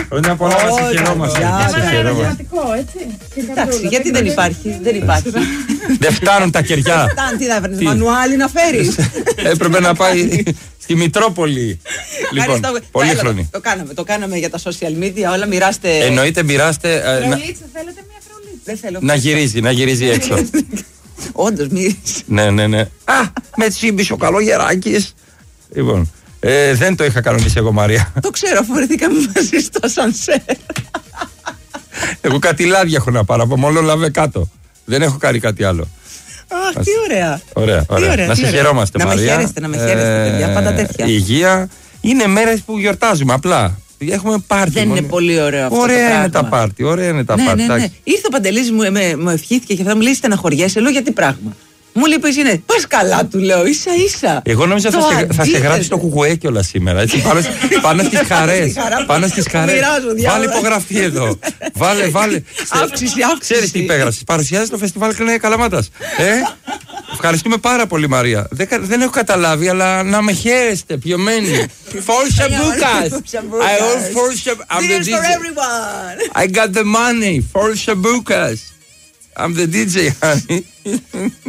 Χρόνια πολλά, να σε χαιρόμαστε. Εντάξει, γιατί δεν υπάρχει. Δεν υπάρχει. Δεν φτάνουν τα κεριά. Τι θα έφερνες, μανουάλι να φέρεις? Έπρεπε να πάει στη Μητρόπολη. Λοιπόν, πολύχρονη. Το κάναμε για τα social media, όλα μοιράστε. Εννοείται μοιράστε. Φραουλίτσα, θέλετε μια φραουλίτσα? Δεν θέλω. Να γυρίζει έξω. Όντως μύρισε. Ναι. Α, με τσίμπησε ο Καλογεράκης. Λοιπόν, δεν το είχα κανονίσει εγώ, Μαρία. Το ξέρω, αφού βρεθήκαμε μαζί στο σανσέρ. Εγώ κάτι λάδια έχω να πάρω από μόνο λαβέ κάτω. Δεν έχω κάνει κάτι άλλο. Αχ, τι ωραία. Ωραία. Να σε χαιρόμαστε, Μαρία. Να με χαίρεστε, παιδιά, πάντα τέτοια. Υγεία. Είναι μέρες που γιορτάζουμε απλά. Έχουμε πάρτι. Δεν είναι πολύ ωραίο αυτό? Ωραία είναι τα πάρτι. Ναι. Ήρθε ο Παντελής, μου ευχήθηκε και αυτά, μου λέει στεναχωριέσαι. Λέω γιατί πράγμα? Μου λέει πως είναι. Πας καλά, του λέω, ίσα-ίσα. Εγώ νόμιζα θα σε γράψει το κουκουέ κιόλας σήμερα. Έτσι, πάνω στις χαρές. Βάλε υπογραφή εδώ. Βάλε. Αύξηση. Ξέρεις τι υπέγραψες? Παρουσιάζει το φεστιβάλ Καλαμάτας. Ευχαριστούμε πάρα πολύ, Μαρία. Δεν έχω καταλάβει, αλλά να με χαίρεστε, πιωμένοι. Φόρσα Μπούκας. I got the money. Φόρσα Μπούκας. I'm the DJ, honey.